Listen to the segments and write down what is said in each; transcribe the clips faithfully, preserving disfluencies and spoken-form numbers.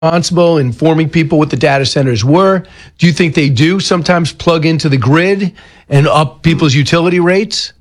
responsible in informing people what the data centers were? Do you think they do sometimes plug into the grid and up people's utility rates?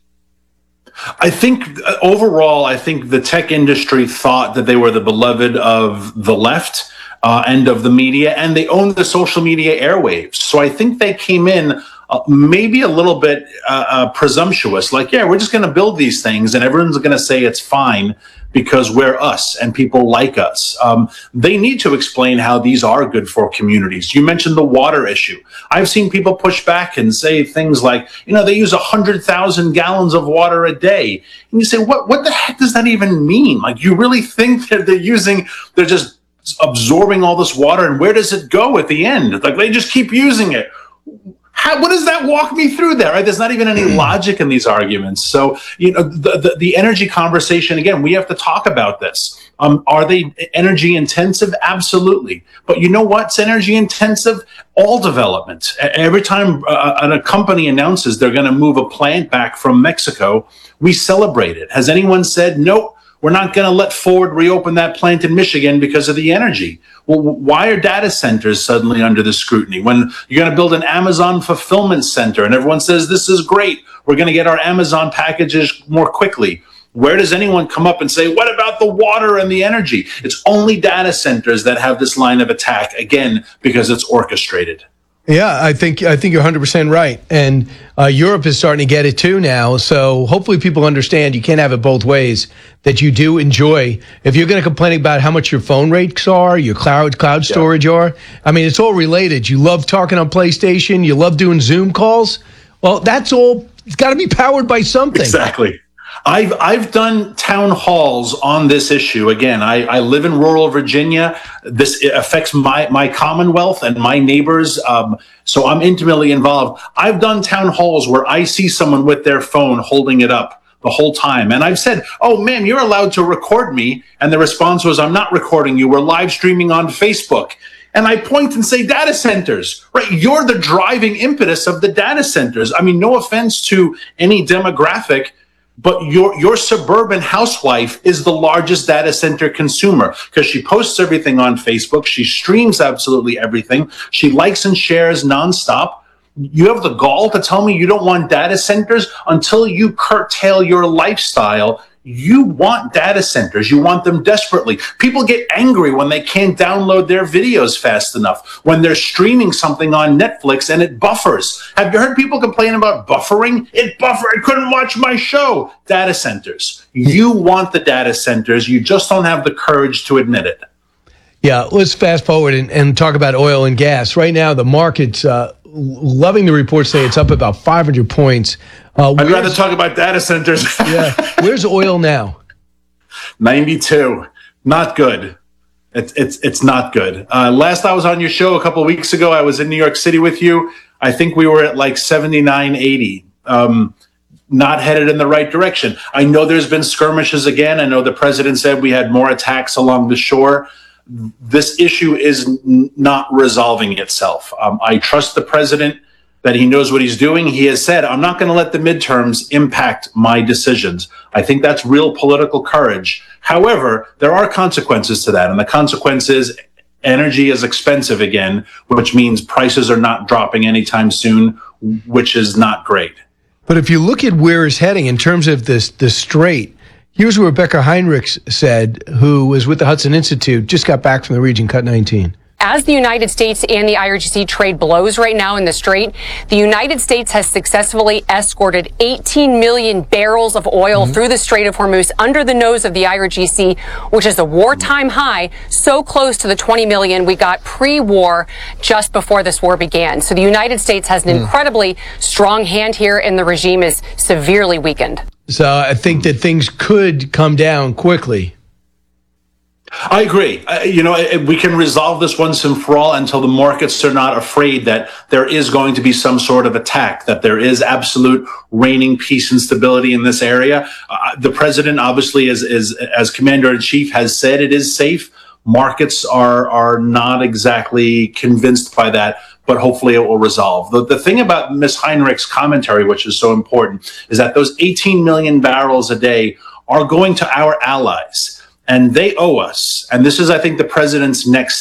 I think uh, overall, I think the tech industry thought that they were the beloved of the left uh, and of the media, and they owned the social media airwaves. So I think they came in uh, maybe a little bit uh, uh, presumptuous, like, yeah, we're just going to build these things and everyone's going to say it's fine because we're us and people like us. Um, they need to explain how these are good for communities. You mentioned the water issue. I've seen people push back and say things like, you know, they use one hundred thousand gallons of water a day. And you say, what, what the heck does that even mean? Like, you really think that they're using, they're just absorbing all this water, and where does it go at the end? Like, they just keep using it. How, what does that walk me through there? Right? There's not even any logic in these arguments. So, you know, the, the, the energy conversation, again, we have to talk about this. Um, are they energy intensive? Absolutely. But you know what's energy intensive? All development. Every time uh, a company announces they're going to move a plant back from Mexico, we celebrate it. Has anyone said, nope, we're not going to let Ford reopen that plant in Michigan because of the energy? Well, why are data centers suddenly under the scrutiny? When you're going to build an Amazon fulfillment center and everyone says, this is great, we're going to get our Amazon packages more quickly. Where does anyone come up and say, what about the water and the energy? It's only data centers that have this line of attack, again, because it's orchestrated. Yeah, I think I think you're one hundred percent right. And uh, Europe is starting to get it too now. So hopefully people understand you can't have it both ways, that you do enjoy. If you're going to complain about how much your phone rates are, your cloud cloud storage yeah. are, I mean, it's all related. You love talking on PlayStation. You love doing Zoom calls. Well, that's all. It's got to be powered by something. Exactly. I've I've done town halls on this issue. Again, I, I live in rural Virginia. This affects my, my Commonwealth and my neighbors, um, so I'm intimately involved. I've done town halls where I see someone with their phone holding it up the whole time. And I've said, oh, ma'am, you're allowed to record me. And the response was, I'm not recording you. We're live streaming on Facebook. And I point and say data centers, right? You're the driving impetus of the data centers. I mean, no offense to any demographic, but your your suburban housewife is the largest data center consumer because she posts everything on Facebook. She streams absolutely everything. She likes and shares nonstop. You have the gall to tell me you don't want data centers until you curtail your lifestyle. You want data centers. You want them desperately. People get angry when they can't download their videos fast enough, when they're streaming something on Netflix and it buffers. Have you heard people complain about buffering? It buffered. I couldn't watch my show. Data centers. You want the data centers. You just don't have the courage to admit it. Yeah, let's fast forward and, and talk about oil and gas. Right now, the market's uh, loving the reports say it's up about five hundred points. Uh, I'd rather talk about data centers. Yeah. Where's oil now? ninety-two. Not good. It's it's it's not good. Uh, last I was on your show a couple of weeks ago, I was in New York City with you. I think we were at like seventy-nine, eighty. Um, not headed in the right direction. I know there's been skirmishes again. I know the president said we had more attacks along the shore. This issue is n- not resolving itself. Um, I trust the president that he knows what he's doing. He has said, I'm not going to let the midterms impact my decisions. I think that's real political courage. However, there are consequences to that. And the consequence is energy is expensive again, which means prices are not dropping anytime soon, which is not great. But if you look at where it's heading in terms of this, the strait, here's what Rebecca Heinrichs said, who was with the Hudson Institute, just got back from the region, Cut nineteen. As the United States and the I R G C trade blows right now in the Strait, the United States has successfully escorted eighteen million barrels of oil mm-hmm. through the Strait of Hormuz under the nose of the I R G C, which is a wartime high, so close to the twenty million we got pre-war just before this war began. So the United States has an mm. incredibly strong hand here, and the regime is severely weakened. So I think that things could come down quickly. I agree. Uh, you know, we can resolve this once and for all until the markets are not afraid that there is going to be some sort of attack, that there is absolute reigning peace and stability in this area. Uh, the president, obviously, as, as, as commander-in-chief, has said it is safe. Markets are, are not exactly convinced by that, but hopefully it will resolve. The, the thing about Miz Heinrich's commentary, which is so important, is that those eighteen million barrels a day are going to our allies. and they owe us. And this is, I think, the president's next